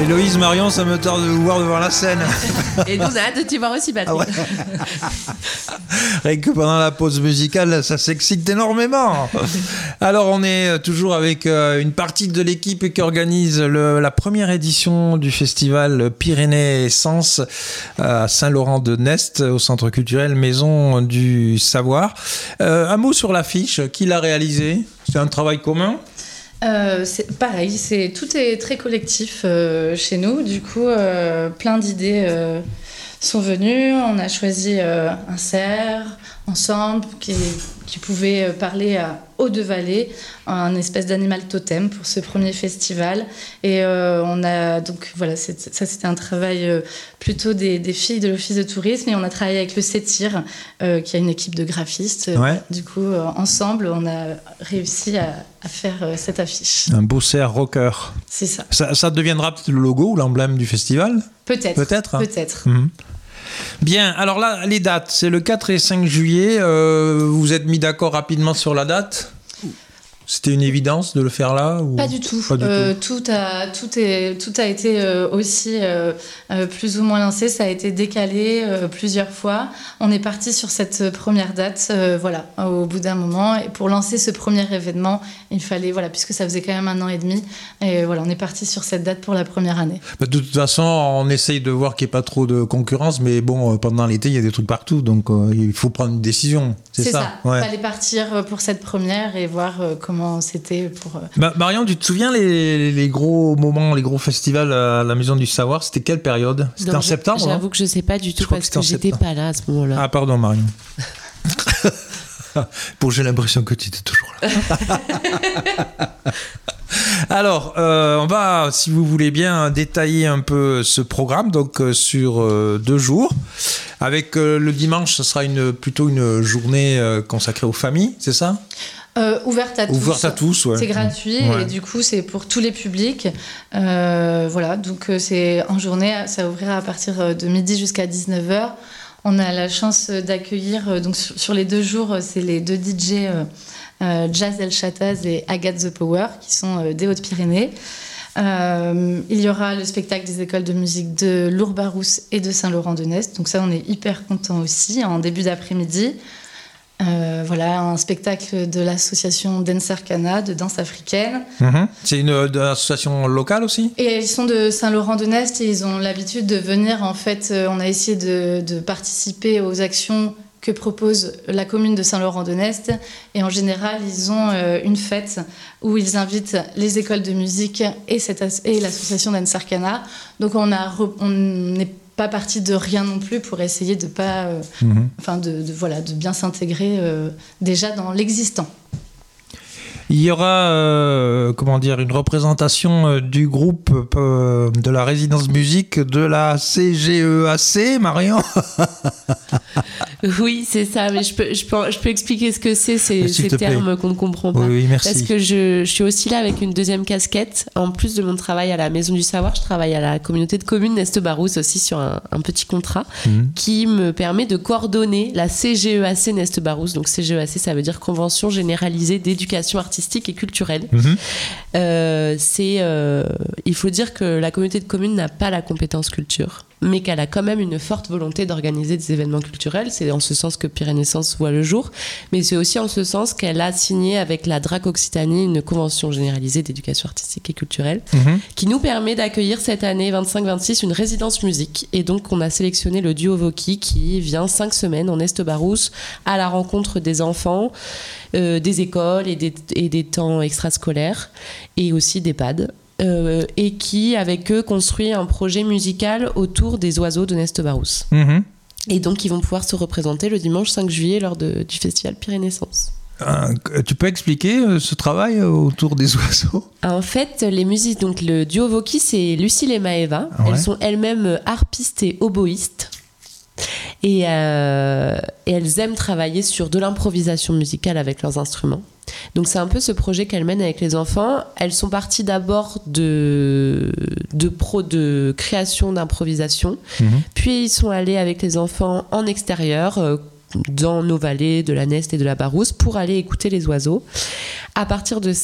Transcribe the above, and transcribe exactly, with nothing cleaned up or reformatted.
Héloïse, Marion, ça me tarde de vous voir devant la scène. Et nous, on a hâte de t'y voir aussi, Patrick. Ah ouais. Rien que pendant la pause musicale, ça s'excite énormément. Alors, on est toujours avec une partie de l'équipe qui organise le, la première édition du festival Pyrénées Essence à Saint-Laurent-de-Nest, au centre culturel Maison du Savoir. Euh, un mot sur l'affiche. Qui l'a réalisé ? C'est un travail commun ? Euh, c'est pareil, c'est, tout est très collectif euh, chez nous. Du coup, euh, plein d'idées euh, sont venues. On a choisi euh, un cerf ensemble qui, qui pouvait parler à Eau de Vallée, un espèce d'animal totem pour ce premier festival. Et euh, on a donc voilà, c'est, ça c'était un travail euh, plutôt des, des filles de l'office de tourisme, et on a travaillé avec le CETIR, euh, qui a une équipe de graphistes. Ouais. Du coup, euh, ensemble, on a réussi à, à faire euh, cette affiche. Un beau cerf rocker. C'est ça. Ça, ça deviendra peut-être le logo ou l'emblème du festival ? Peut-être. Peut-être. Hein. Peut-être. Mmh. Bien, alors là, les dates, c'est le quatre et cinq juillet. Euh, vous vous êtes mis d'accord rapidement sur la date ? C'était une évidence de le faire là ou... Pas du tout. Pas du euh, tout. Tout, a, tout, est, tout a été euh, aussi euh, euh, plus ou moins lancé. Ça a été décalé euh, plusieurs fois. On est parti sur cette première date, euh, voilà, au bout d'un moment. Et pour lancer ce premier événement, il fallait, voilà, puisque ça faisait quand même un an et demi, et voilà, on est parti sur cette date pour la première année. Bah, de toute façon, on essaye de voir qu'il n'y ait pas trop de concurrence, mais bon, pendant l'été, il y a des trucs partout, donc euh, il faut prendre une décision. C'est, c'est ça. Il ouais. fallait partir pour cette première et voir euh, comment c'était pour... Euh... Bah, Marion, tu te souviens les, les gros moments, les gros festivals à la Maison du Savoir, c'était quelle période ? C'était non, en je, septembre ? J'avoue que je ne sais pas du tout parce que, que j'étais septembre. Pas là à ce moment-là. Ah pardon Marion. Bon, j'ai l'impression que tu étais toujours là. Alors, euh, on va, si vous voulez bien, détailler un peu ce programme, donc euh, sur euh, deux jours. Avec euh, le dimanche, ce sera une, plutôt une journée euh, consacrée aux familles, c'est ça ? Euh, ouverte à tous. Ouverte à tous, ouais. C'est gratuit, ouais. Et du coup, c'est pour tous les publics. Euh, voilà, donc euh, c'est en journée, ça ouvrira à partir de midi jusqu'à dix-neuf heures. On a la chance d'accueillir, euh, donc sur, sur les deux jours, c'est les deux D J euh, euh, Jazz El Chataz et Agathe The Power, qui sont euh, des Hautes-Pyrénées. Euh, il y aura le spectacle des écoles de musique de Lourbarousse et de Saint-Laurent-de-Nest. Donc ça, on est hyper contents aussi, en début d'après-midi. Euh, voilà, un spectacle de l'association Densarkana, de danse africaine. Mmh. C'est une, une association locale aussi ? Et ils sont de Saint-Laurent-de-Nest et ils ont l'habitude de venir. En fait, euh, on a essayé de, de participer aux actions que propose la commune de Saint-Laurent-de-Nest. Et en général, ils ont euh, une fête où ils invitent les écoles de musique et, cette as- et l'association Densarkana. Donc on a re- on n'est pas parti de rien non plus pour essayer de pas, euh, mmh. enfin de, de voilà, de bien s'intégrer euh, déjà dans l'existant. Il y aura, euh, comment dire, une représentation euh, du groupe euh, de la résidence musique de la C G E A C, Marion. Oui, c'est ça, mais je peux, je peux, je peux expliquer ce que c'est, ces, ces termes plaît. qu'on ne comprend pas. Oui, oui, merci. Parce que je, je suis aussi là avec une deuxième casquette. En plus de mon travail à la Maison du Savoir, je travaille à la communauté de communes Nest-Barousse aussi sur un, un petit contrat mmh. qui me permet de coordonner la C G E A C Nest-Barousse. Donc C G E A C, ça veut dire Convention généralisée d'éducation artistique et culturelle. Mmh. Euh, c'est, euh, il faut dire que la communauté de communes n'a pas la compétence culture, mais qu'elle a quand même une forte volonté d'organiser des événements culturels. C'est en ce sens que Pyrénées Essence voit le jour, mais c'est aussi en ce sens qu'elle a signé avec la D R A C Occitanie une convention généralisée d'éducation artistique et culturelle mmh. qui nous permet d'accueillir cette année vingt-cinq vingt-six une résidence musique. Et donc on a sélectionné le duo Voki qui vient cinq semaines en Est-Barousse à la rencontre des enfants, euh, des écoles et des, et des temps extrascolaires et aussi d'EHPAD. Euh, et qui, avec eux, construit un projet musical autour des oiseaux de Nest-Barousse. Mmh. Et donc, ils vont pouvoir se représenter le dimanche cinq juillet lors de, du festival Pyrénées Essence. Euh, tu peux expliquer euh, ce travail autour des oiseaux ? En fait, les musiques, donc le duo Voki, c'est Lucille et Maëva. Ah ouais. Elles sont elles-mêmes harpistes et oboïstes. Et, euh, et elles aiment travailler sur de l'improvisation musicale avec leurs instruments. Donc c'est un peu ce projet qu'elles mènent avec les enfants. Elles sont parties d'abord de, de, pro, de création d'improvisation, mmh. puis ils sont allés avec les enfants en extérieur, euh, dans nos vallées de la Nest et de la Barousse, pour aller écouter les oiseaux. À partir de